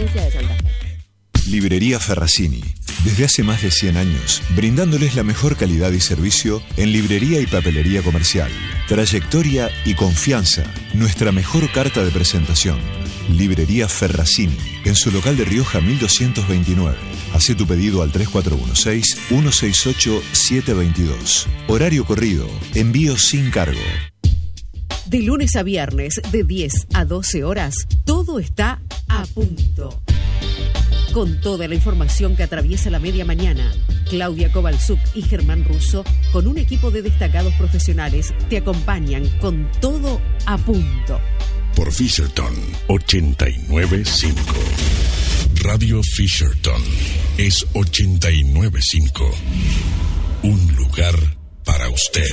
provincia de Santa Fe. Librería Ferracini. Desde hace más de 100 años, brindándoles la mejor calidad y servicio en librería y papelería comercial. Trayectoria y confianza, nuestra mejor carta de presentación. Librería Ferracini, en su local de Rioja 1229. Hacé tu pedido al 3416-168-722. Horario corrido, envío sin cargo. De lunes a viernes, de 10 a 12 horas, todo está a punto. Con toda la información que atraviesa la media mañana, Claudia Kovalchuk y Germán Russo, con un equipo de destacados profesionales, te acompañan con todo a punto. Por Fisherton 89.5. Radio Fisherton es 89.5. Un lugar para usted.